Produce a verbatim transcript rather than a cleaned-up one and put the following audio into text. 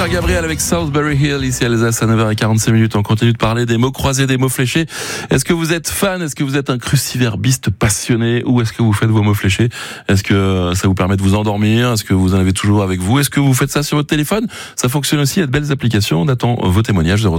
Peter Gabriel avec Southbury Hill, ici à Alsace à neuf heures quarante-cinq minutes. On continue de parler des mots croisés, des mots fléchés. Est-ce que vous êtes fan? Est-ce que vous êtes un cruciverbiste passionné? Ou est-ce que vous faites vos mots fléchés? Est-ce que ça vous permet de vous endormir? Est-ce que vous en avez toujours avec vous? Est-ce que vous faites ça sur votre téléphone? Ça fonctionne aussi, il y a de belles applications. On attend vos témoignages.